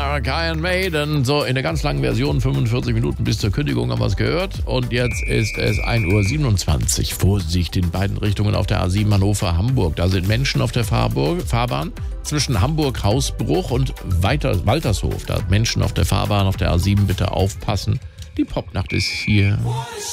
Fire, Iron Maiden. So, in der ganz langen Version, 45 Minuten bis zur Kündigung haben wir es gehört. Und jetzt ist es 1:27 Uhr. Vorsicht in beiden Richtungen auf der A7 Hannover-Hamburg. Da sind Menschen auf der Fahrbahn zwischen Hamburg-Hausbruch und Waltershof. Da sind Menschen auf der Fahrbahn auf der A7. Bitte aufpassen. Die Popnacht ist hier.